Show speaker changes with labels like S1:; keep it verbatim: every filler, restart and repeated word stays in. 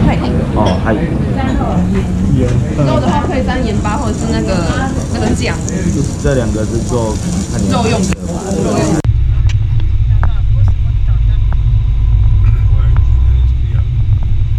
S1: 太甜。
S2: 哦，还有
S1: 肉的话可以沾盐巴或者是那个那个酱。
S2: 这两个是做看你
S1: 肉用的，肉用的。